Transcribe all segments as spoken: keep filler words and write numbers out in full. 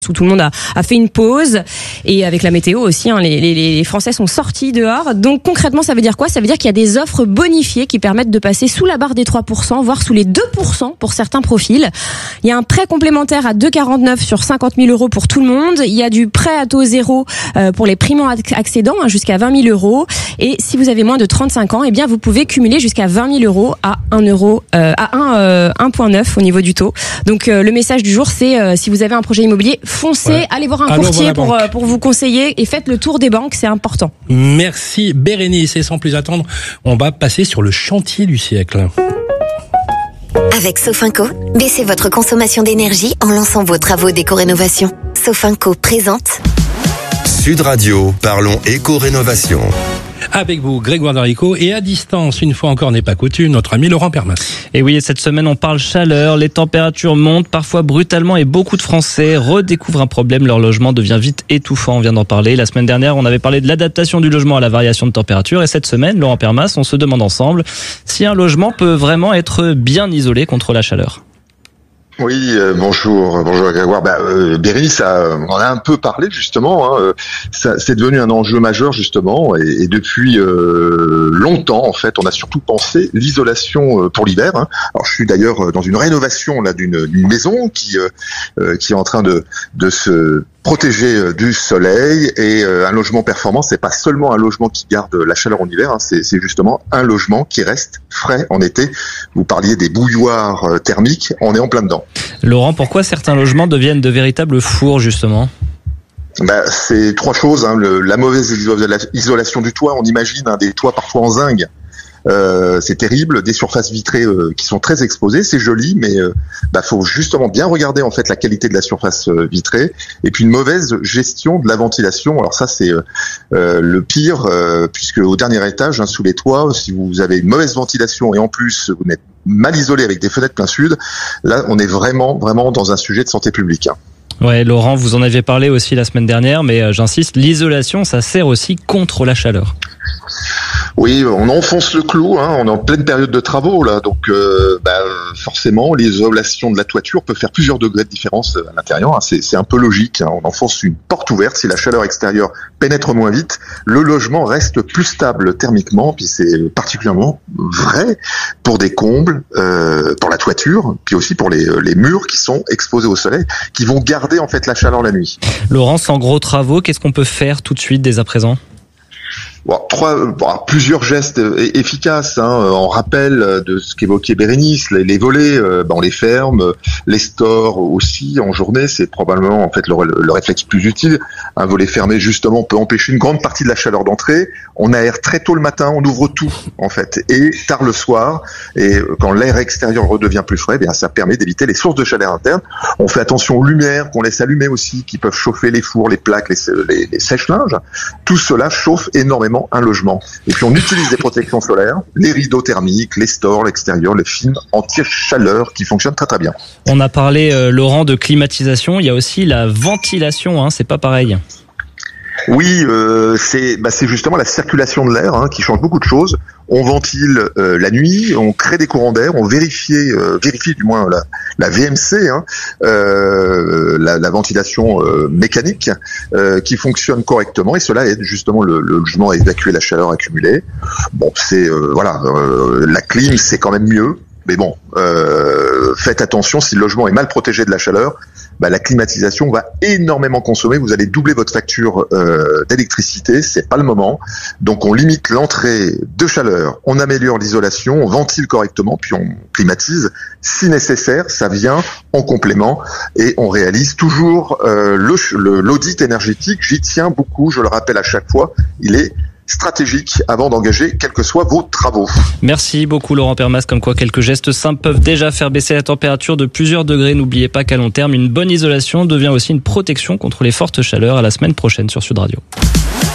où tout le monde a, a fait une pause, et avec la météo aussi, hein, les, les, les Français sont sortis dehors. Donc concrètement, ça veut dire quoi ? Ça veut dire qu'il y a des offres bonifiées qui permettent de passer sous la barre des trois pour cent, voire sous les deux pour cent pour certains profils. Il y a un prêt complémentaire à deux virgule quarante-neuf sur cinquante mille euros pour tout le monde. Il y a du prêt à taux zéro euh, pour les primo-accédants, hein, jusqu'à vingt mille euros. Et si vous avez moins de trente-cinq ans, eh bien vous pouvez cumuler jusqu'à vingt mille euros à un euro, euh, à un, euh, un virgule neuf au niveau du taux. Donc euh, le message du jour, c'est euh, si vous avez un projet immobilier, foncez, ouais. allez voir un Allons courtier voir pour, euh, pour vous conseiller et faites le tour des banques, c'est important. Merci Bérénice, et sans plus attendre, on va passer sur le chantier du siècle. Avec Sofinco, baissez votre consommation d'énergie en lançant vos travaux d'éco-rénovation. Sofinco présente Sud Radio, parlons éco-rénovation. Avec vous, Grégoire Darico, et à distance, une fois encore n'est pas coutume, notre ami Laurent Permas. Et oui, cette semaine on parle chaleur, les températures montent parfois brutalement et beaucoup de Français redécouvrent un problème, leur logement devient vite étouffant, on vient d'en parler. La semaine dernière, on avait parlé de l'adaptation du logement à la variation de température, et cette semaine, Laurent Permas, on se demande ensemble si un logement peut vraiment être bien isolé contre la chaleur. Oui, euh, bonjour, bonjour Grégoire. Bah, euh, Bérénice, ça, on en a un peu parlé justement. Hein, ça, c'est devenu un enjeu majeur justement, et, et depuis euh, longtemps en fait, on a surtout pensé l'isolation pour l'hiver. Hein. Alors, je suis d'ailleurs dans une rénovation là d'une, d'une maison qui euh, qui est en train de de se protéger du soleil, et euh, un logement performant, c'est pas seulement un logement qui garde la chaleur en hiver, hein, c'est, c'est justement un logement qui reste frais en été. Vous parliez des bouilloires euh, thermiques, on est en plein dedans. Laurent, pourquoi certains logements deviennent de véritables fours justement ? Bah, c'est trois choses. Hein. Le, la mauvaise isolation du toit, on imagine hein, des toits parfois en zinc. Euh, c'est terrible, des surfaces vitrées euh, qui sont très exposées, c'est joli, mais euh, bah faut justement bien regarder en fait la qualité de la surface euh, vitrée, et puis une mauvaise gestion de la ventilation. Alors ça c'est euh, euh, le pire, euh, puisque au dernier étage, hein, sous les toits, si vous avez une mauvaise ventilation et en plus vous n'êtes mal isolé avec des fenêtres plein sud, là on est vraiment vraiment dans un sujet de santé publique. Hein. Ouais, Laurent, vous en aviez parlé aussi la semaine dernière, mais euh, j'insiste, l'isolation, ça sert aussi contre la chaleur. Oui, on enfonce le clou, hein, on est en pleine période de travaux là, donc euh, bah, forcément l'isolation de la toiture peut faire plusieurs degrés de différence à l'intérieur, hein, c'est, c'est un peu logique, hein, on enfonce une porte ouverte, si la chaleur extérieure pénètre moins vite, le logement reste plus stable thermiquement, puis c'est particulièrement vrai pour des combles, euh, pour la toiture, puis aussi pour les, les murs qui sont exposés au soleil, qui vont garder en fait la chaleur la nuit. Laurent, sans gros travaux, qu'est-ce qu'on peut faire tout de suite dès à présent ? Bon, trois, bon, plusieurs gestes efficaces, hein, en rappel de ce qu'évoquait Bérénice, les, les volets, euh, ben on les ferme, les stores aussi en journée, c'est probablement en fait le, le réflexe plus utile. Un volet fermé justement peut empêcher une grande partie de la chaleur d'entrée. On aère très tôt le matin, on ouvre tout en fait, et tard le soir. Et quand l'air extérieur redevient plus frais, bien ça permet d'éviter les sources de chaleur interne. On fait attention aux lumières qu'on laisse allumer aussi, qui peuvent chauffer les fours, les plaques, les, les, les sèche-linges. Tout cela chauffe énormément un logement. Et puis on utilise des protections solaires, les rideaux thermiques, les stores, l'extérieur, les films anti-chaleur qui fonctionnent très très bien. On a parlé, euh, Laurent, de climatisation. Il y a aussi la ventilation, hein, c'est pas pareil. Oui, euh, c'est bah, c'est justement la circulation de l'air hein, qui change beaucoup de choses. On ventile euh, la nuit, on crée des courants d'air, on vérifie, euh, vérifie du moins la, la V M C, hein, euh, la, la ventilation euh, mécanique euh, qui fonctionne correctement, et cela aide justement le, le logement à évacuer la chaleur accumulée. Bon, c'est euh, voilà, euh, la clim c'est quand même mieux. Mais bon, euh, faites attention, si le logement est mal protégé de la chaleur, bah, la climatisation va énormément consommer, vous allez doubler votre facture euh, d'électricité, c'est pas le moment. Donc on limite l'entrée de chaleur, on améliore l'isolation, on ventile correctement, puis on climatise. Si nécessaire, ça vient en complément, et on réalise toujours euh, le, le, l'audit énergétique. J'y tiens beaucoup, je le rappelle à chaque fois, il est stratégique avant d'engager quels que soient vos travaux. Merci beaucoup Laurent Permas, comme quoi quelques gestes simples peuvent déjà faire baisser la température de plusieurs degrés. N'oubliez pas qu'à long terme, une bonne isolation devient aussi une protection contre les fortes chaleurs. À la semaine prochaine sur Sud Radio.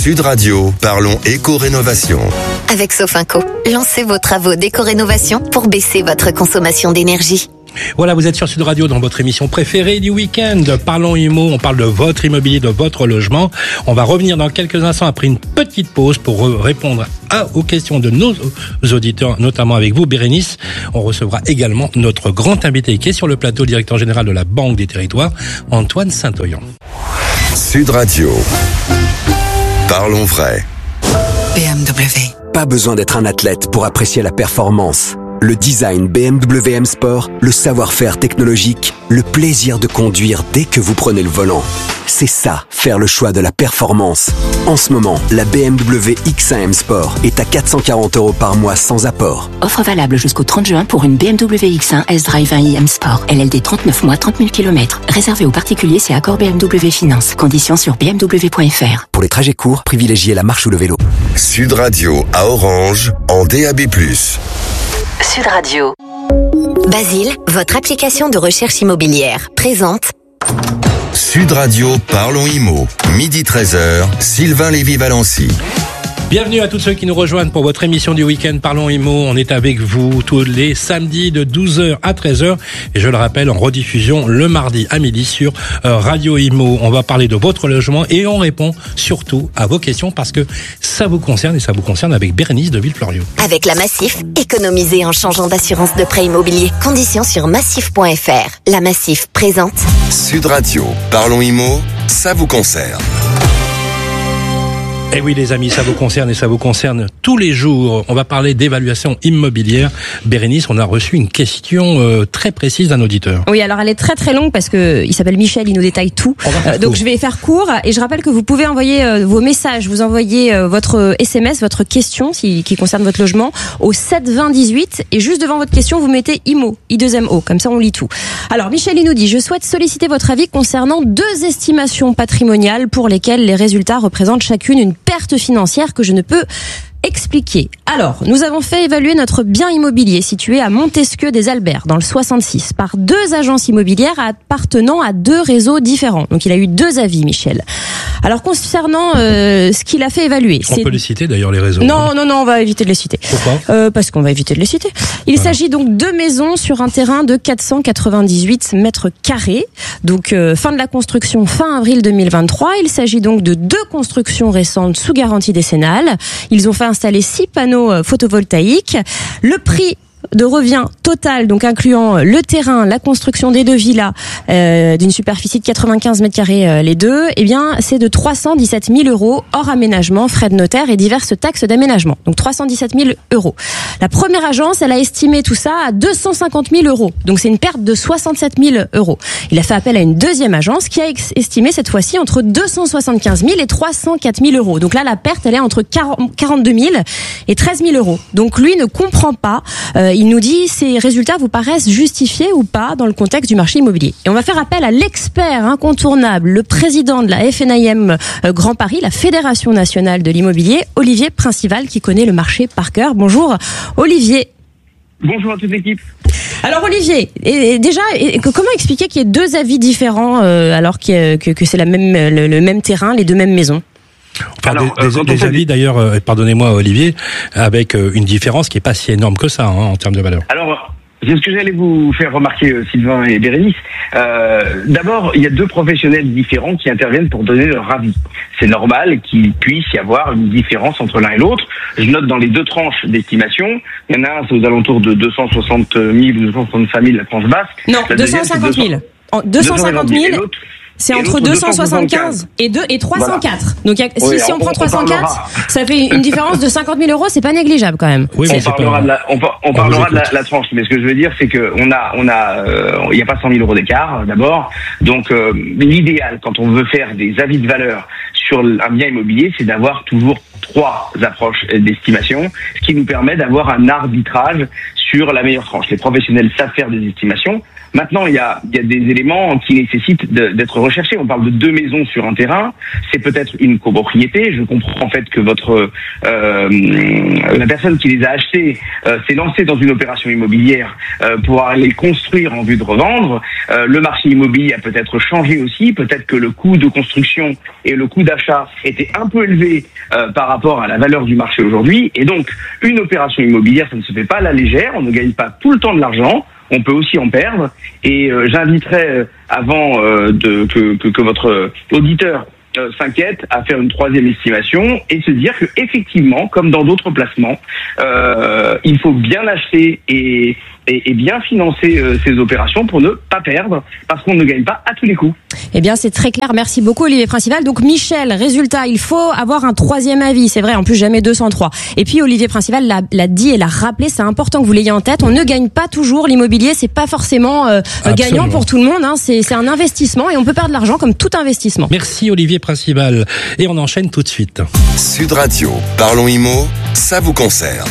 Sud Radio, parlons éco-rénovation. Avec Sofinco, lancez vos travaux d'éco-rénovation pour baisser votre consommation d'énergie. Voilà, vous êtes sur Sud Radio dans votre émission préférée du week-end. Parlons Immo, on parle de votre immobilier, de votre logement. On va revenir dans quelques instants après une petite pause pour répondre à, aux questions de nos auditeurs, notamment avec vous, Bérénice. On recevra également notre grand invité qui est sur le plateau, directeur général de la Banque des Territoires, Antoine Saint-Oyen. Sud Radio. Parlons vrai. B M W. Pas besoin d'être un athlète pour apprécier la performance. Le design B M W M Sport, le savoir-faire technologique, le plaisir de conduire dès que vous prenez le volant. C'est ça, faire le choix de la performance. En ce moment, la B M W X un M Sport est à quatre cent quarante euros par mois sans apport. Offre valable jusqu'au trente juin pour une B M W X un S-Drive un i M Sport. L L D trente-neuf mois, trente mille kilomètres. Réservé aux particuliers, c'est accord B M W Finance. Conditions sur b m w point f r. Pour les trajets courts, privilégiez la marche ou le vélo. Sud Radio à Orange, en D A B plus. Sud Radio. Basile, votre application de recherche immobilière, présente Sud Radio, parlons Immo. Midi treize heures, Sylvain Lévy-Valency. Bienvenue à tous ceux qui nous rejoignent pour votre émission du week-end Parlons Immo. On est avec vous tous les samedis de douze heures à treize heures et je le rappelle en rediffusion le mardi à midi sur Radio Immo. On va parler de votre logement et on répond surtout à vos questions parce que ça vous concerne et ça vous concerne avec Bérénice de Villefloriot. Avec la Massif, économisez en changeant d'assurance de prêt immobilier. Conditions sur massif point f r. La Massif présente Sud Radio, parlons Immo, ça vous concerne. Eh oui les amis, ça vous concerne et ça vous concerne tous les jours. On va parler d'évaluation immobilière. Bérénice, on a reçu une question euh, très précise d'un auditeur. Oui, alors elle est très très longue parce que il s'appelle Michel, il nous détaille tout. Euh, donc je vais faire court et je rappelle que vous pouvez envoyer euh, vos messages, vous envoyez euh, votre S M S, votre question si, qui concerne votre logement au sept vingt dix-huit et juste devant votre question vous mettez I M O, I deux M O, comme ça on lit tout. Alors Michel il nous dit, je souhaite solliciter votre avis concernant deux estimations patrimoniales pour lesquelles les résultats représentent chacune une perte financière que je ne peux expliquer. Alors, nous avons fait évaluer notre bien immobilier situé à Montesquieu des Alberts, dans le soixante-six, par deux agences immobilières appartenant à deux réseaux différents. Donc, il a eu deux avis, Michel. Alors, concernant euh, ce qu'il a fait évaluer... On c'est... peut les citer, d'ailleurs, les réseaux. Non, non, non, on va éviter de les citer. Pourquoi ? euh, Parce qu'on va éviter de les citer. Il voilà. s'agit donc de maisons sur un terrain de quatre cent quatre-vingt-dix-huit mètres carrés. Donc, euh, fin de la construction, fin avril deux mille vingt-trois. Il s'agit donc de deux constructions récentes sous garantie décennale. Ils ont fait installer six panneaux photovoltaïques. Le prix de revient total, donc incluant le terrain, la construction des deux villas, euh, d'une superficie de quatre-vingt-quinze mètres carrés euh, les deux, eh bien c'est de trois cent dix-sept mille euros hors aménagement, frais de notaire et diverses taxes d'aménagement. Donc trois cent dix-sept mille euros. La première agence, elle a estimé tout ça à deux cent cinquante mille euros. Donc c'est une perte de soixante-sept mille euros. Il a fait appel à une deuxième agence qui a estimé cette fois-ci entre deux cent soixante-quinze mille et trois cent quatre mille euros. Donc là la perte elle est entre quarante-deux mille et treize mille euros. Donc lui ne comprend pas. Euh, Il nous dit, ces résultats vous paraissent justifiés ou pas dans le contexte du marché immobilier. Et on va faire appel à l'expert incontournable, le président de la F N I M Grand Paris, la Fédération nationale de l'immobilier, Olivier Princival, qui connaît le marché par cœur. Bonjour Olivier. Bonjour à toute l'équipe. Alors Olivier, et, et déjà, et, comment expliquer qu'il y ait deux avis différents euh, alors que, que, que c'est la même, le, le même terrain, les deux mêmes maisons ? Enfin, Alors, des, euh, des avis dit... d'ailleurs, euh, pardonnez-moi Olivier, avec euh, une différence qui est pas si énorme que ça hein, en termes de valeur. Alors, c'est ce que j'allais vous faire remarquer, euh, Sylvain et Bérénice. Euh, d'abord, il y a deux professionnels différents qui interviennent pour donner leur avis. C'est normal qu'il puisse y avoir une différence entre l'un et l'autre. Je note dans les deux tranches d'estimation, il y en a un, c'est aux alentours de deux cent soixante mille ou deux cent soixante-cinq mille la tranche basse. Non, deux cent cinquante mille. deux cent cinquante mille. C'est entre deux cent soixante-quinze et deux et trois cent quatre. Voilà. Donc y a, si, oui, si on, on prend trois cent quatre, on ça fait une différence de cinquante mille euros. C'est pas négligeable quand même. Oui, mais on parlera, pas... de, la, on, on parlera de la, la tranche. Mais ce que je veux dire, c'est que on a, on a, il euh, n'y a pas cent mille euros d'écart d'abord. Donc euh, l'idéal quand on veut faire des avis de valeur sur un bien immobilier, c'est d'avoir toujours trois approches d'estimation, ce qui nous permet d'avoir un arbitrage sur la meilleure tranche. Les professionnels savent faire des estimations. Maintenant, il y a, il y a des éléments qui nécessitent de, d'être recherchés. On parle de deux maisons sur un terrain. C'est peut-être une copropriété. Je comprends en fait que votre euh, la personne qui les a achetés euh, s'est lancée dans une opération immobilière euh, pour aller construire en vue de revendre. Euh, le marché immobilier a peut-être changé aussi. Peut-être que le coût de construction et le coût d'achat étaient un peu élevés euh, par rapport à la valeur du marché aujourd'hui. Et donc, une opération immobilière, ça ne se fait pas à la légère. On ne gagne pas tout le temps de l'argent. On peut aussi en perdre. Et euh, j'inviterais, euh, avant euh, de, que, que, que votre auditeur euh, s'inquiète, à faire une troisième estimation et se dire que effectivement, comme dans d'autres placements, euh, il faut bien acheter et, et, et bien financer euh, ces opérations pour ne pas perdre, parce qu'on ne gagne pas à tous les coups. Eh bien, c'est très clair. Merci beaucoup, Olivier Principal. Donc, Michel, résultat, il faut avoir un troisième avis. C'est vrai, en plus, jamais deux cent trois. Et puis, Olivier Principal l'a, l'a dit et l'a rappelé. C'est important que vous l'ayez en tête. On ne gagne pas toujours. L'immobilier, c'est pas forcément euh, gagnant pour tout le monde. Hein. C'est, c'est un investissement et on peut perdre de l'argent comme tout investissement. Merci, Olivier Principal. Et on enchaîne tout de suite. Sud Radio, Parlons Immo, ça vous concerne.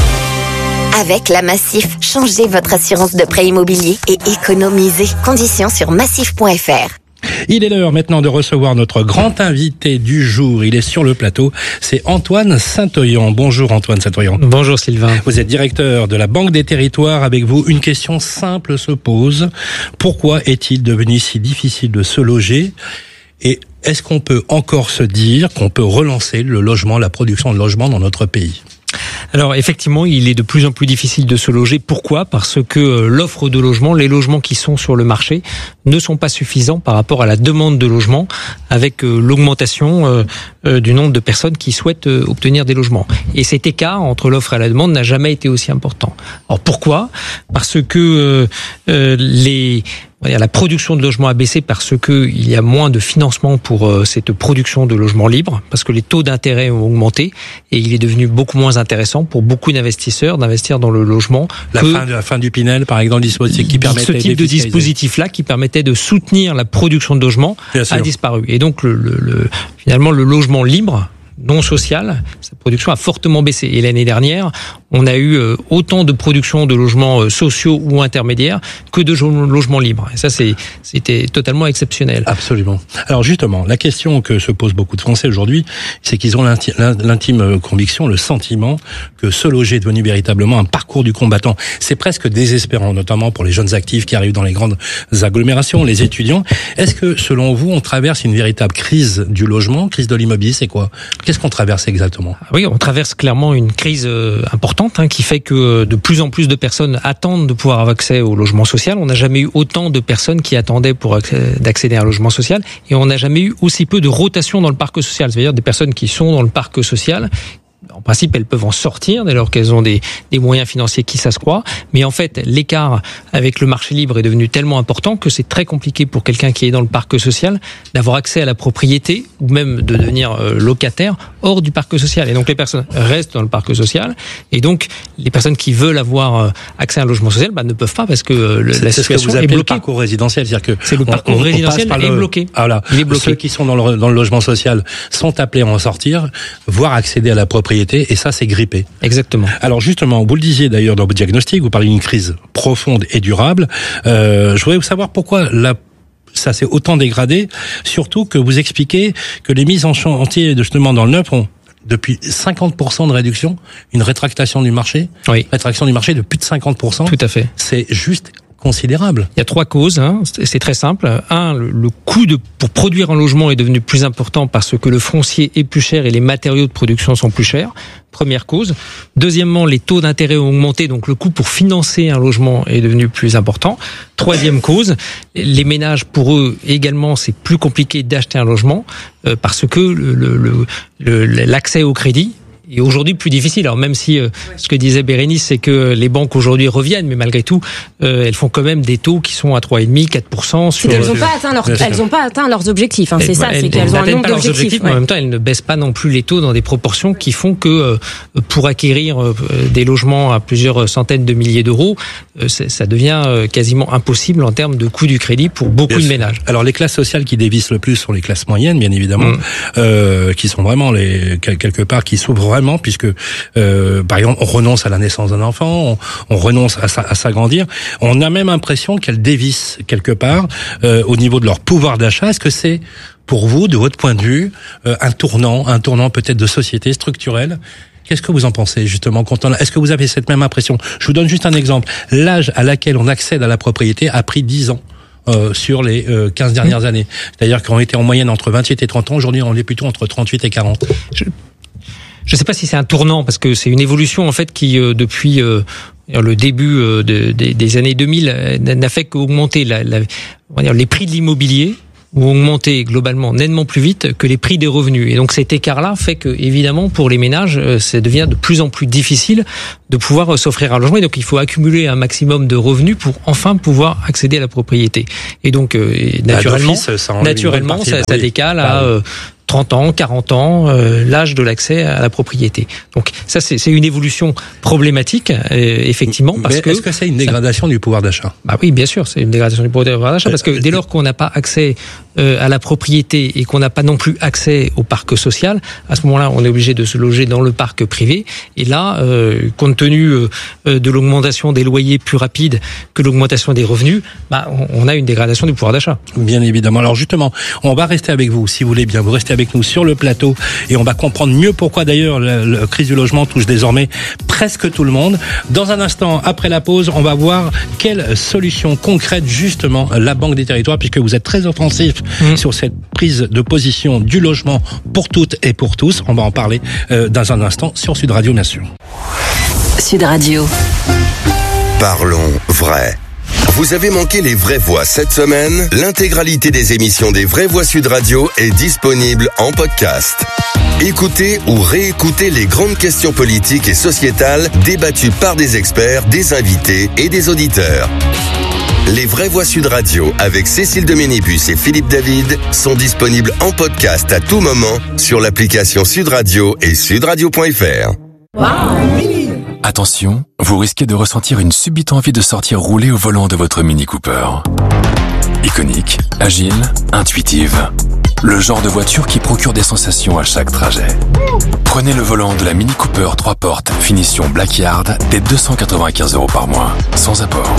Avec la Massif, changez votre assurance de prêt immobilier et économisez. Conditions sur massif point f r. Il est l'heure maintenant de recevoir notre grand invité du jour. Il est sur le plateau. C'est Antoine Saint-Oyan. Bonjour Antoine Saint-Oyan. Bonjour Sylvain. Vous êtes directeur de la Banque des Territoires. Avec vous, une question simple se pose. Pourquoi est-il devenu si difficile de se loger ? Et est-ce qu'on peut encore se dire qu'on peut relancer le logement, la production de logements dans notre pays ? Alors effectivement, il est de plus en plus difficile de se loger. Pourquoi ? Parce que l'offre de logement, les logements qui sont sur le marché ne sont pas suffisants par rapport à la demande de logement, avec l'augmentation du nombre de personnes qui souhaitent obtenir des logements. Et cet écart entre l'offre et la demande n'a jamais été aussi important. Alors pourquoi ? Parce que euh, les la production de logements a baissé parce que il y a moins de financement pour euh, cette production de logements libres, parce que les taux d'intérêt ont augmenté et il est devenu beaucoup moins intéressant pour beaucoup d'investisseurs d'investir dans le logement. La, fin, de, la fin du Pinel, par exemple, dispositif qui permettait ce type de dispositif-là qui permettait de soutenir la production de logements a disparu. Et donc le, le, le, finalement le logement libre, non social, sa production a fortement baissé. Et l'année dernière, on a eu autant de production de logements sociaux ou intermédiaires que de logements libres. Et ça, c'est, c'était totalement exceptionnel. Absolument. Alors justement, la question que se posent beaucoup de Français aujourd'hui, c'est qu'ils ont l'intime, l'intime conviction, le sentiment que se loger est devenu véritablement un parcours du combattant. C'est presque désespérant, notamment pour les jeunes actifs qui arrivent dans les grandes agglomérations, les étudiants. Est-ce que, selon vous, on traverse une véritable crise du logement, crise de l'immobilier, c'est quoi ? Qu'est-ce qu'on traverse exactement ? Oui, on traverse clairement une crise euh, importante hein, qui fait que de plus en plus de personnes attendent de pouvoir avoir accès au logement social. On n'a jamais eu autant de personnes qui attendaient pour accès, d'accéder à un logement social, et on n'a jamais eu aussi peu de rotation dans le parc social. C'est-à-dire des personnes qui sont dans le parc social. En principe, elles peuvent en sortir dès lors qu'elles ont des, des moyens financiers qui s'accroissent. Mais en fait, l'écart avec le marché libre est devenu tellement important que c'est très compliqué pour quelqu'un qui est dans le parc social d'avoir accès à la propriété ou même de devenir locataire hors du parc social. Et donc, les personnes restent dans le parc social. Et donc, les personnes qui veulent avoir accès à un logement social bah, ne peuvent pas parce que le, c'est, la c'est situation ce que vous est appelez bloquée. Le parcours résidentiel, c'est-à-dire que c'est le parcours on, on résidentiel est le... bloqué. Ah là, il est bloqué. Ceux qui sont dans le, dans le logement social sont appelés à en sortir, voire accéder à la propriété. Et ça, c'est grippé. Exactement. Alors justement, vous le disiez d'ailleurs dans votre diagnostic, vous parlez d'une crise profonde et durable. Euh, je voudrais vous savoir pourquoi la ça s'est autant dégradé, surtout que vous expliquez que les mises en chantier justement dans le neuf ont depuis cinquante pour cent de réduction, une rétractation du marché. Oui. Rétraction du marché de plus de cinquante pour cent. Tout à fait. C'est juste considérable. Il y a trois causes, hein. C'est très simple. Un, le, le coût de, pour produire un logement est devenu plus important parce que le foncier est plus cher et les matériaux de production sont plus chers. Première cause. Deuxièmement, les taux d'intérêt ont augmenté, donc le coût pour financer un logement est devenu plus important. Troisième cause, les ménages, pour eux également, c'est plus compliqué d'acheter un logement euh, parce que le, le, le, le, l'accès au crédit est aujourd'hui plus difficile. Alors même si euh, ce que disait Bérénice, c'est que les banques aujourd'hui reviennent, mais malgré tout, euh, elles font quand même des taux qui sont à trois virgule cinq, quatre pour cent. Sur, c'est qu'elles n'ont pas atteint leurs, elles ont pas atteint leurs objectifs. Hein, c'est ça, elles, c'est qu'elles ont un nombre d'objectifs. Objectifs, ouais. Mais en même temps, elles ne baissent pas non plus les taux dans des proportions qui font que euh, pour acquérir euh, des logements à plusieurs centaines de milliers d'euros, euh, ça devient euh, quasiment impossible en termes de coût du crédit pour beaucoup bien de ménages. Alors les classes sociales qui dévissent le plus sont les classes moyennes, bien évidemment, mmh. euh, qui sont vraiment les quelque part qui souffrent vraiment vraiment, puisque euh, par exemple on renonce à la naissance d'un enfant, on, on renonce à, sa, à s'agrandir. On a même l'impression qu'elles dévissent quelque part euh, au niveau de leur pouvoir d'achat. Est-ce que c'est pour vous, de votre point de vue, euh, un tournant, un tournant peut-être de société structurelle? Qu'est-ce que vous en pensez justement quand on a... Est-ce que vous avez cette même impression? Je vous donne juste un exemple. L'âge à laquelle on accède à la propriété a pris dix ans. Euh, sur les euh, quinze dernières mmh. années. C'est-à-dire qu'on était en moyenne entre vingt-huit et trente ans, aujourd'hui on est plutôt entre trente-huit et quarante. Je ne sais pas si c'est un tournant, parce que c'est une évolution en fait qui, euh, depuis euh, le début euh, de, de, des années deux mille, n'a fait qu'augmenter la, la, on va dire, les prix de l'immobilier, ont augmenté globalement nettement plus vite que les prix des revenus. Et donc cet écart-là fait que, évidemment, pour les ménages, ça devient de plus en plus difficile de pouvoir s'offrir un logement. Et donc il faut accumuler un maximum de revenus pour enfin pouvoir accéder à la propriété. Et donc, euh, naturellement, ça, naturellement, partie, ça, ça oui. décale bah, à... Euh, trente ans, quarante ans, euh, l'âge de l'accès à la propriété. Donc ça, c'est, c'est une évolution problématique, euh, effectivement, parce Mais que... est-ce que c'est une dégradation ça... du pouvoir d'achat? Bah oui, bien sûr, c'est une dégradation du pouvoir d'achat, parce que dès lors qu'on n'a pas accès euh, à la propriété et qu'on n'a pas non plus accès au parc social, à ce moment-là, on est obligé de se loger dans le parc privé. Et là, euh, compte tenu euh, de l'augmentation des loyers plus rapide que l'augmentation des revenus, bah, on, on a une dégradation du pouvoir d'achat. Bien évidemment. Alors justement, on va rester avec vous, si vous voulez bien. Vous restez avec nous sur le plateau et on va comprendre mieux pourquoi d'ailleurs la, la crise du logement touche désormais presque tout le monde. Dans un instant, après la pause, on va voir quelles solutions concrètes justement la Banque des Territoires, puisque vous êtes très offensif mmh. sur cette prise de position du logement pour toutes et pour tous. On va en parler euh, dans un instant sur Sud Radio, bien sûr. Sud Radio. Parlons vrai. Vous avez manqué les vraies voix cette semaine? L'intégralité des émissions des Vraies Voix Sud Radio est disponible en podcast. Écoutez ou réécoutez les grandes questions politiques et sociétales débattues par des experts, des invités et des auditeurs. Les Vraies Voix Sud Radio avec Cécile Doménibus et Philippe David sont disponibles en podcast à tout moment sur l'application Sud Radio et sudradio point f r. Wow. Attention, vous risquez de ressentir une subite envie de sortir rouler au volant de votre Mini Cooper. Iconique, agile, intuitive. Le genre de voiture qui procure des sensations à chaque trajet. Prenez le volant de la Mini Cooper trois portes, finition Blackyard, dès deux cent quatre-vingt-quinze euros par mois, sans apport.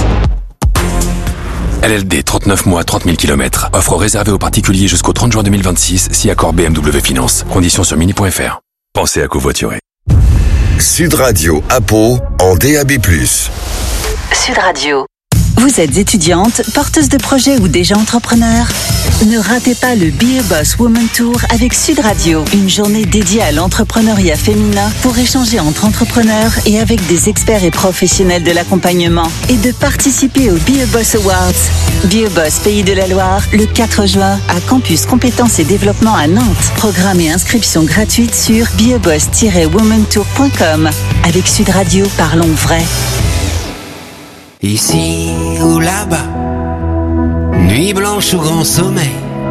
L L D, trente-neuf mois, trente mille kilomètres. Offre réservée aux particuliers jusqu'au trente juin deux mille vingt-six, si accord B M W Finance. Conditions sur mini point f r. Pensez à covoiturer. Sud Radio à Pau en D A B plus. Sud Radio. Vous êtes étudiante, porteuse de projet ou déjà entrepreneur? Ne ratez pas le Be a Boss Woman Tour avec Sud Radio, une journée dédiée à l'entrepreneuriat féminin pour échanger entre entrepreneurs et avec des experts et professionnels de l'accompagnement et de participer au Be a Boss Awards. Be a Boss Pays de la Loire, le quatre juin, à Campus Compétences et Développement à Nantes. Programme et inscription gratuite sur be a boss tiret woman tour point com. Avec Sud Radio, parlons vrai. Ici ou là-bas, nuit blanche ou grand sommeil.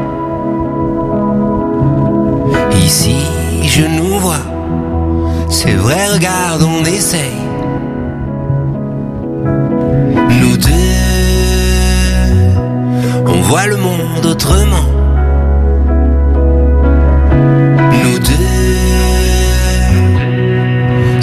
Ici je nous vois, c'est vrai, regarde, on essaye. Nous deux, on voit le